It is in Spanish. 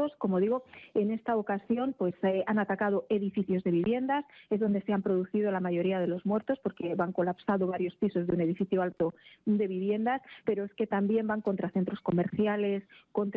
distintos. Como digo, en esta ocasión pues han atacado edificios de viviendas, es donde se han producido la mayoría de los muertos porque van colapsado varios pisos de un edificio alto de viviendas, pero es que también van contra centros comerciales, contra